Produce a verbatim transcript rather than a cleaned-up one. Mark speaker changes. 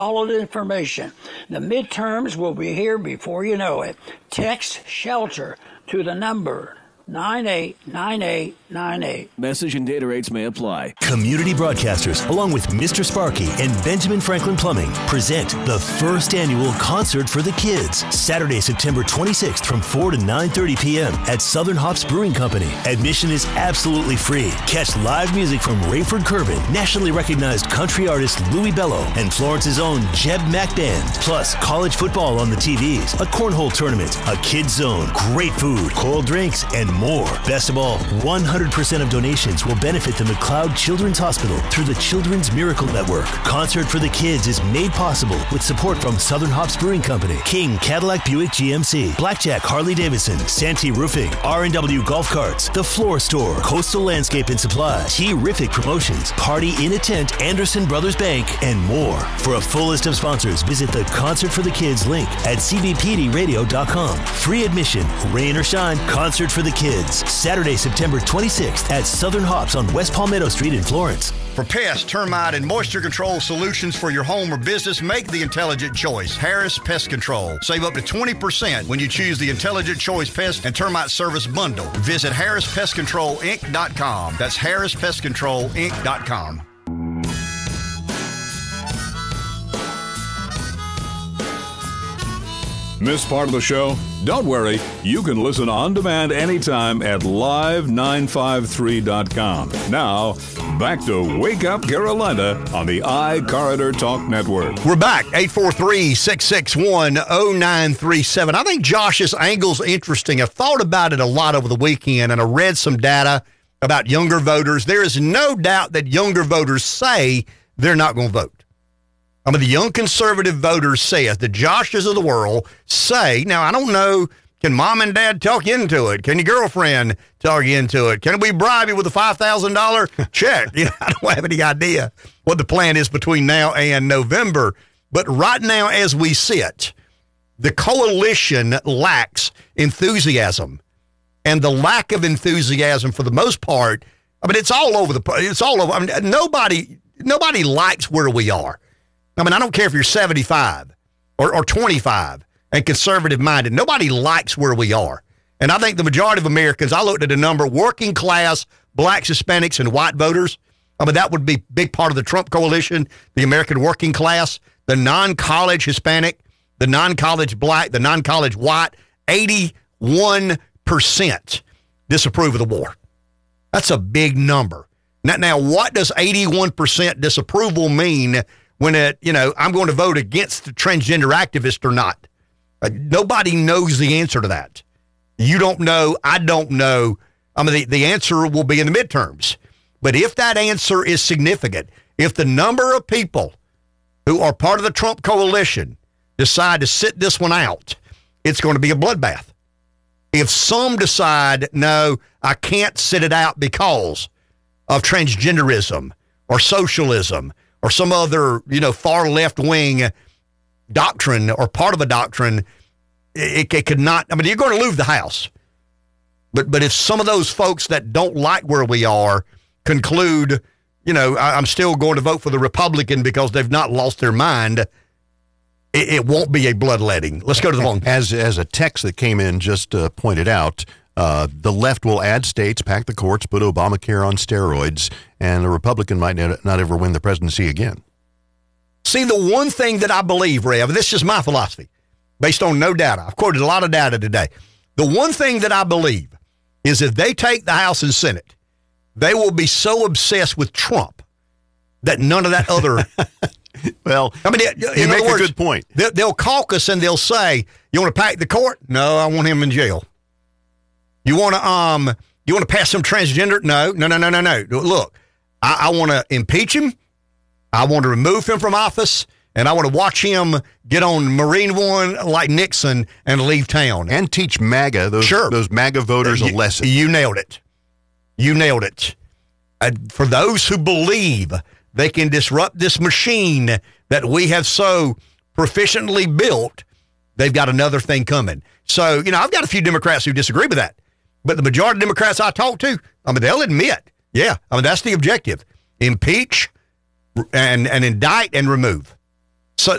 Speaker 1: All of the information. The midterms will be here before you know it. Text SHELTER to the number nine eight nine eight nine eight.
Speaker 2: Message and data rates may apply.
Speaker 3: Community Broadcasters, along with Mister Sparky and Benjamin Franklin Plumbing, present the first annual Concert for the Kids, Saturday, September twenty-sixth from four to nine thirty p.m. at Southern Hops Brewing Company. Admission is absolutely free. Catch live music from Rayford Curvin, nationally recognized country artist Louis Bello, and Florence's own Jeb Mack Band. Plus, college football on the T Vs, a cornhole tournament, a kids zone, great food, cold drinks, and more. Best of all, one hundred percent of donations will benefit the McLeod Children's Hospital through the Children's Miracle Network. Concert for the Kids is made possible with support from Southern Hops Brewing Company, King Cadillac Buick G M C, Blackjack Harley Davidson, Santee Roofing, R and W Golf Carts, The Floor Store, Coastal Landscape and Supply, T-Rific Promotions, Party in a Tent, Anderson Brothers Bank, and more. For a full list of sponsors, visit the Concert for the Kids link at c b p d radio dot com. Free admission, rain or shine, Concert for the Kids. Saturday, September twenty-sixth at Southern Hops on West Palmetto Street in Florence.
Speaker 4: For pest, termite, and moisture control solutions for your home or business, make the intelligent choice. Harris Pest Control. Save up to twenty percent when you choose the Intelligent Choice Pest and Termite Service Bundle. Visit harris pest control inc dot com. That's harris pest control inc dot com.
Speaker 5: Missed part of the show? Don't worry. You can listen on demand anytime at live nine five three dot com. Now, back to Wake Up Carolina on the iCorridor Talk Network.
Speaker 4: We're back. eight four three, six six one, zero nine three seven. I think Josh's angle's interesting. I've thought about it a lot over the weekend, and I read some data about younger voters. There is no doubt that younger voters say they're not going to vote. I mean, the young conservative voters say it. The Joshes of the world say, now, I don't know, can mom and dad talk you into it? Can your girlfriend talk you into it? Can we bribe you with a five thousand dollars check? You know, I don't have any idea what the plan is between now and November. But right now, as we sit, the coalition lacks enthusiasm. And the lack of enthusiasm, for the most part, I mean, it's all over the place. It's all over. I mean, nobody, nobody likes where we are. I mean, I don't care if you're seventy-five or, or twenty-five and conservative-minded. Nobody likes where we are. And I think the majority of Americans, I looked at a number, working class, blacks, Hispanics, and white voters. I mean, that would be a big part of the Trump coalition, the American working class, the non-college Hispanic, the non-college black, the non-college white. eighty-one percent disapprove of the war. That's a big number. Now, now what does eighty-one percent disapproval mean when it, you know, I'm going to vote against the transgender activist or not? Uh, nobody knows the answer to that. You don't know. I don't know. I mean, the, the answer will be in the midterms. But if that answer is significant, if the number of people who are part of the Trump coalition decide to sit this one out, it's going to be a bloodbath. If some decide, no, I can't sit it out because of transgenderism or socialism or some other, you know, far left-wing doctrine or part of a doctrine, it, it could not, I mean, you're going to lose the House. But but if some of those folks that don't like where we are conclude, you know, I, I'm still going to vote for the Republican because they've not lost their mind, it, it won't be a bloodletting. Let's go to the phone.
Speaker 6: As, as a text that came in just uh, pointed out, Uh, the left will add states, pack the courts, put Obamacare on steroids, and the Republican might not ever win the presidency again.
Speaker 4: See, the one thing that I believe, Rev, this is my philosophy, based on no data. I've quoted a lot of data today. The one thing that I believe is if they take the House and Senate, they will be so obsessed with Trump that none of that other...
Speaker 6: Well,
Speaker 4: I mean,
Speaker 6: you
Speaker 4: in
Speaker 6: make
Speaker 4: other words,
Speaker 6: a good point.
Speaker 4: They'll, they'll caucus and they'll say, you want to pack the court? No, I want him in jail. You want to um, you want to pass some transgender? No, no, no, no, no, no. Look, I, I want to impeach him. I want to remove him from office, and I want to watch him get on Marine One like Nixon and leave town.
Speaker 6: And teach MAGA, those,
Speaker 4: sure.
Speaker 6: those MAGA voters,
Speaker 4: you,
Speaker 6: a lesson.
Speaker 4: You nailed it. You nailed it. Uh, for those who believe they can disrupt this machine that we have so proficiently built, they've got another thing coming. So, you know, I've got a few Democrats who disagree with that. But the majority of Democrats I talk to, I mean, they'll admit, yeah, I mean, that's the objective. Impeach and, and indict and remove.